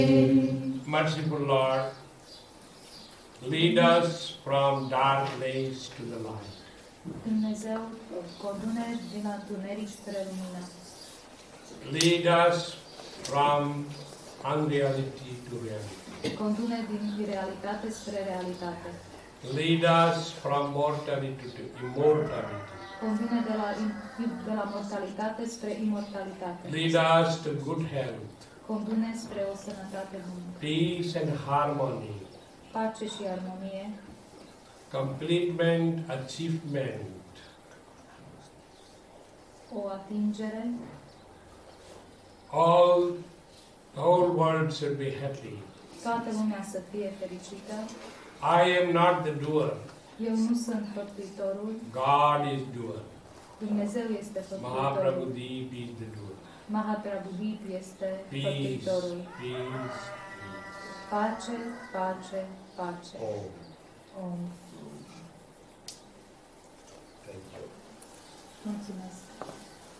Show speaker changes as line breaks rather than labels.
Merciful Lord, lead us from dark place to the light.
Dumnezeu, condune din întuneric spre lumină.
Lead us from unreality to reality.
Condune din irealitate spre realitate.
Lead us from mortality to immortality.
Condune de la mortalitate spre imortalitate.
Lead us to good health,
Condune spre o sănătate bună.
peace and harmony,
Pace și armonie,
completement, achievement,
o atingere.
the whole world should be happy.
Toată lumea să fie fericită.
I am not the doer.
Eu nu sunt făptuitorul.
God is doer.
Dumnezeu este făptuitorul.
Mahaprabhudeep is the doer.
Mahaprabhudeep este
Peace,
făptuitorul.
peace,
Pace, pace, pace.
oh,
Om.
thank you.
Mulțumesc.